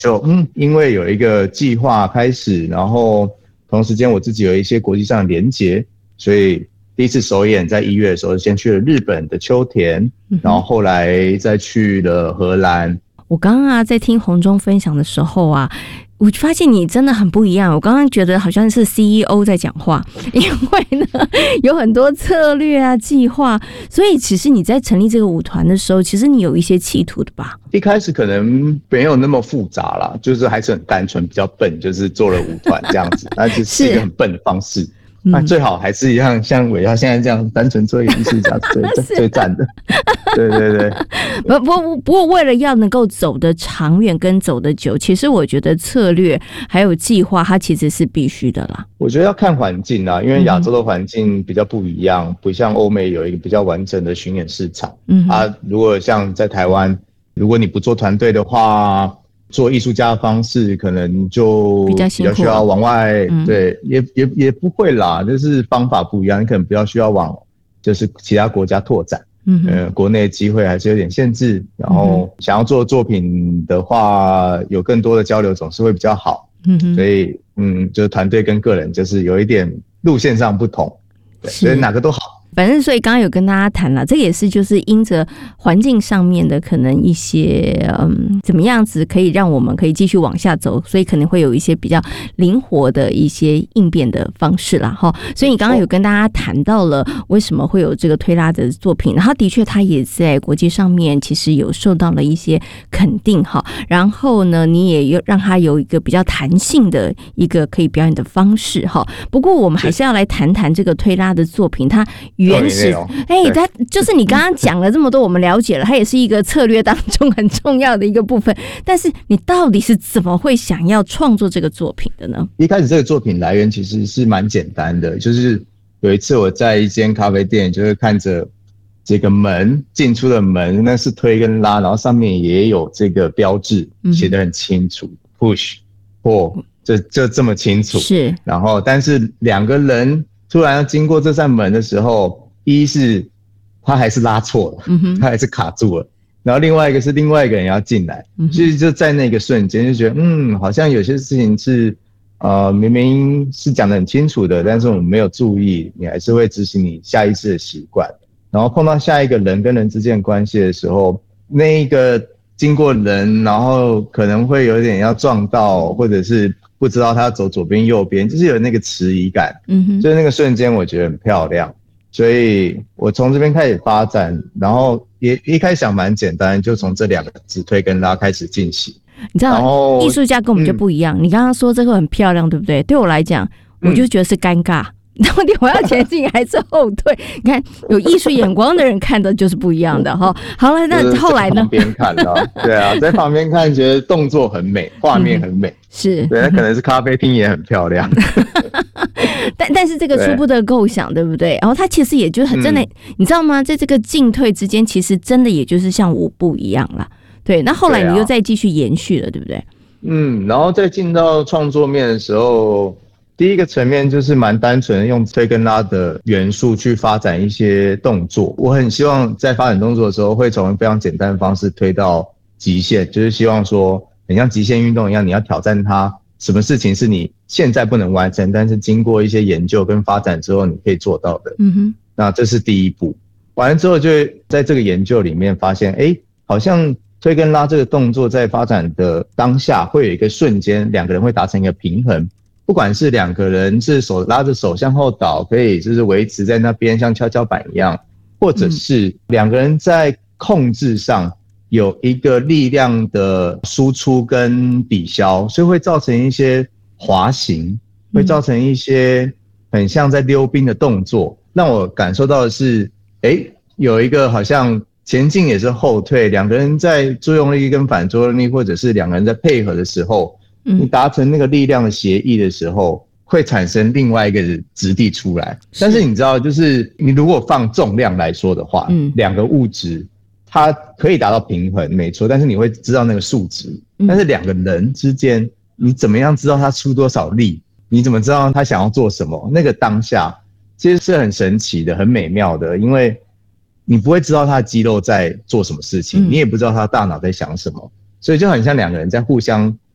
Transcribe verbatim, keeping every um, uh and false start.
就嗯，因为有一个计划开始，然后同时间我自己有一些国际上的连结，所以第一次首演在一月的时候，先去了日本的秋田，嗯、然后后来再去了荷兰。 我刚刚啊在听洪忠分享的时候啊，我发现你真的很不一样。我刚刚觉得好像是 C E O 在讲话，因为呢有很多策略啊计划，所以其实你在成立这个舞团的时候，其实你有一些企图的吧？ 一开始可能没有那么复杂啦，就是还是很单纯，比较笨，就是做了舞团这样子，那就是一个很笨的方式。那、啊、最好还是一样，像伟耀现在这样单纯做一个艺术家最最赞的。对对对， 不不不过为了要能够走得长远跟走得久，其实我觉得策略还有计划，它其实是必须的啦。 我觉得要看环境啦，因为亚洲的环境比较不一样，嗯、不像欧美有一个比较完整的巡演市场。嗯啊，如果像在台湾，如果你不做团队的话，做艺术家的方式可能就比较需要往外，嗯、对，也也也不会啦，就是方法不一样，你可能比较需要往就是其他国家拓展，嗯呃，国内的机会还是有点限制，然后想要做作品的话，有更多的交流总是会比较好，嗯所以嗯，就是团队跟个人就是有一点路线上不同，对，所以哪个都好。 反正所以刚刚有跟大家谈了，这个也是就是因着环境上面的可能一些嗯怎么样子可以让我们可以继续往下走，所以可能会有一些比较灵活的一些应变的方式啦齁。所以你刚刚有跟大家谈到了为什么会有这个推拉的作品，然后的确他也在国际上面其实有受到了一些肯定齁，然后呢你也有让他有一个比较弹性的一个可以表演的方式齁。不过我们还是要来谈谈这个推拉的作品，它原始，哎，它就是你刚刚讲了这么多，我们了解了，它也是一个策略当中很重要的一个部分。但是你到底是怎么会想要创作这个作品的呢？ 一开始这个作品来源其实是蛮简单的，就是有一次我在一间咖啡店，就是看着这个门进出的门，那是推跟拉，然后上面也有这个标志，写得很清楚、嗯、，push pull， 就就这么清楚。 是， 然后但是两个人突然要经过这扇门的时候，一是他还是拉错了，嗯、他还是卡住了，然后另外一个是另外一个人要进来，嗯、所以就在那个瞬间就觉得，嗯，好像有些事情是，呃，明明是讲得很清楚的，但是我们没有注意，你还是会执行你下意识的习惯，然后碰到下一个人跟人之间的关系的时候，那一个经过人，然后可能会有点要撞到，或者是不知道他要走左边右边，就是有那个迟疑感，嗯哼，就是那个瞬间我觉得很漂亮，所以我从这边开始发展，然后也一开始想蛮简单，就从这两个字推跟拉开始进行。 你知道艺术家跟我们就不一样，嗯、你刚刚说这个很漂亮对不对？对我来讲我就觉得是尴尬，到底我要前进还是后退？你看有艺术眼光的人看的就是不一样的哈。好了，那后来呢？ 在旁边看到，对啊，在旁边看觉得动作很美，画面很美，嗯、 是， 对，那可能是咖啡厅也很漂亮。 但但是这个初步的构想 对, 对不对？然后它其实也就很真的，嗯、你知道吗？在这个进退之间，其实真的也就是像舞步一样啦。对，那后来你又再继续延续了， 对,、啊、对不对？ 嗯，然后再进到创作面的时候，第一个层面就是蛮单纯的用推跟拉的元素去发展一些动作。我很希望在发展动作的时候，会从非常简单的方式推到极限，就是希望说，很像极限运动一样，你要挑战它。什么事情是你现在不能完成，但是经过一些研究跟发展之后你可以做到的？嗯哼，那这是第一步。完了之后，就会在这个研究里面发现，哎，好像推跟拉这个动作在发展的当下，会有一个瞬间，两个人会达成一个平衡。不管是两个人是手拉着手向后倒，可以就是维持在那边像跷跷板一样，或者是两个人在控制上有一个力量的输出跟抵消，所以会造成一些滑行，会造成一些很像在溜冰的动作，让我感受到的是，诶，有一个好像前进也是后退，两个人在作用力跟反作用力，或者是两个人在配合的时候，你达成那个力量的协议的时候，会产生另外一个质地出来。但是你知道，就是你如果放重量来说的话，嗯，两个物质它可以达到平衡，没错，但是你会知道那个数值。但是两个人之间，你怎么样知道他出多少力？你怎么知道他想要做什么？那个当下其实是很神奇的，很美妙的，因为你不会知道他的肌肉在做什么事情，嗯、你也不知道他大脑在想什么，所以就很像两个人在互相